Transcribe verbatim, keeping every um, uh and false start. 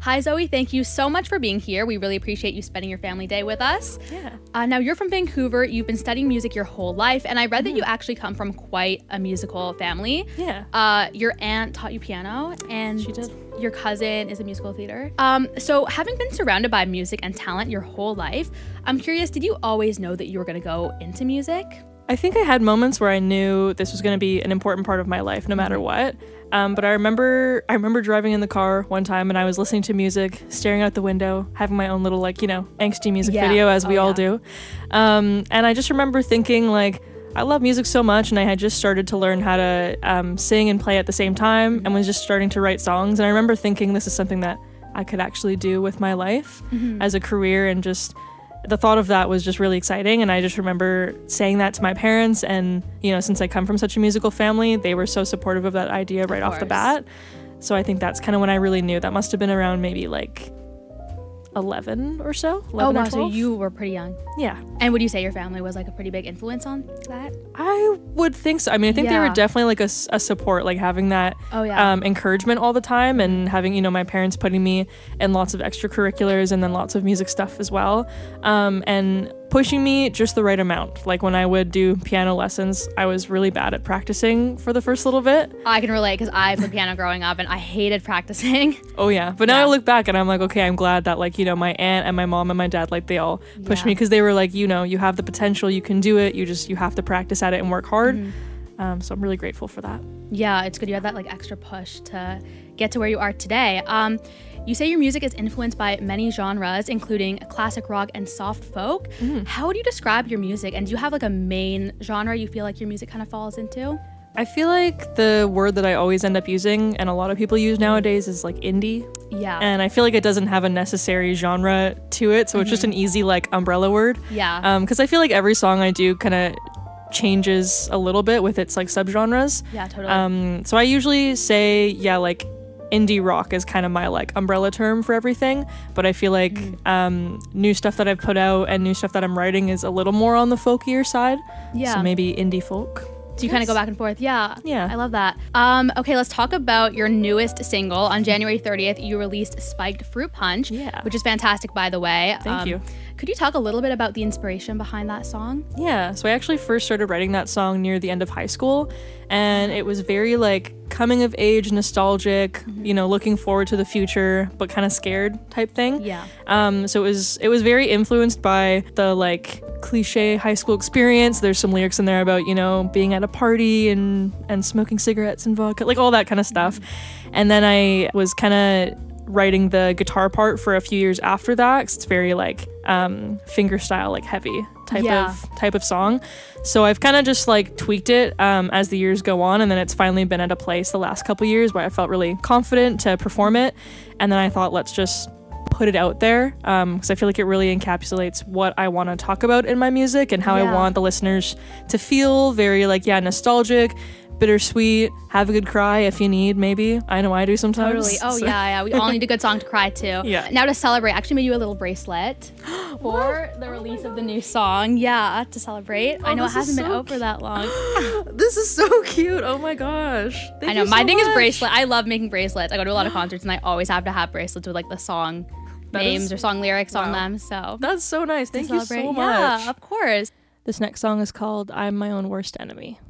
Hi, Zoe. Thank you so much for being here. We really appreciate you spending your family day with us. Yeah. Uh, now, you're from Vancouver. You've been studying music your whole life, and I read Mm. that you actually come from quite a musical family. Yeah. Uh, your aunt taught you piano, and She did. your cousin is a musical theater. Um, so, having been surrounded by music and talent your whole life, I'm curious, did you always know that you were going to go into music? I think I had moments where I knew this was going to be an important part of my life, no matter what. Um, but I remember, I remember driving in the car one time, and I was listening to music, staring out the window, having my own little like you know angsty music Yeah. video, as we Oh, all yeah. do. Um, and I just remember thinking like, I love music so much, and I had just started to learn how to um, sing and play at the same time, and was just starting to write songs. And I remember thinking this is something that I could actually do with my life as a career, and just the thought of that was just really exciting. And I just remember saying that to my parents, and you know, since I come from such a musical family, they were so supportive of that idea right off the course. bat. So I think that's kind of when I really knew. That must have been around maybe like eleven or so. Oh, eleven wow. or So twelve. you were pretty young. Yeah, And would you say your family was like a pretty big influence on that? I would think so. I mean, I think they Yeah. were definitely like a, s- a support, like having that Oh, yeah. um, encouragement all the time, and having, you know, my parents putting me in lots of extracurriculars and then lots of music stuff as well, um, and pushing me just the right amount. Like when I would do piano lessons, I was really bad at practicing for the first little bit. I can relate because I played piano growing up and I hated practicing. Oh yeah, but now Yeah. I look back and I'm like, okay, I'm glad that like, you know, my aunt and my mom and my dad, like they all pushed Yeah. me, because they were like, you know, you have the potential, you can do it, you just you have to practice at it and work hard. Mm-hmm. Um, so I'm really grateful for that. Yeah, it's good you had that like extra push to get to where you are today. Um, you say your music is influenced by many genres, including classic rock and soft folk. How would you describe your music? And do you have like a main genre you feel like your music kind of falls into? I feel like the word that I always end up using, and a lot of people use nowadays, is like indie. Yeah. And I feel like it doesn't have a necessary genre to it, so it's just an easy like umbrella word. yeah. Um, because I feel like every song I do kind of changes a little bit with its like subgenres. yeah, totally. Um, so I usually say, yeah, like indie rock is kind of my like umbrella term for everything. But I feel like Mm. um, new stuff that I've put out and new stuff that I'm writing is a little more on the folkier side. yeah. So maybe indie folk. So you kind of go back and forth. Yeah. Yeah. I love that. Um, okay, let's talk about your newest single. On January thirtieth, you released Spiked Fruit Punch, Yeah. which is fantastic, by the way. Um, Thank you. Could you talk a little bit about the inspiration behind that song? Yeah, so I actually first started writing that song near the end of high school, and it was very like coming of age, nostalgic, you know, looking forward to the future, but kind of scared type thing. Yeah. Um, so it was it was very influenced by the like cliche high school experience. There's some lyrics in there about, you know, being at a party and and smoking cigarettes and vodka, like all that kind of stuff. And then I was kind of writing the guitar part for a few years after that, 'cause it's very like um, finger style, like heavy type Yeah. of type of song. So I've kind of just like tweaked it um, as the years go on, and then it's finally been at a place the last couple years where I felt really confident to perform it. And then I thought, let's just put it out there, because I feel like it really encapsulates what I want to talk about in my music and how I Yeah. want the listeners to feel. Very like, yeah, nostalgic, bittersweet, have a good cry if you need, maybe. I know I do sometimes. Totally. Oh, So- yeah, yeah. We all need a good song to cry to. Yeah. Now to celebrate, I actually made you a little bracelet for the release of the new song. Yeah, to celebrate. I Oh, know it this is hasn't been so out for that long. This is so cute. Oh my gosh. Thank I know. you My so thing is much. bracelet. I love making bracelets. I go to a lot of concerts and I always have to have bracelets with like the song That names is- or song lyrics on wow. them. So That's so nice. to Thank you celebrate. so much. Yeah, of course. This next song is called I'm My Own Worst Enemy.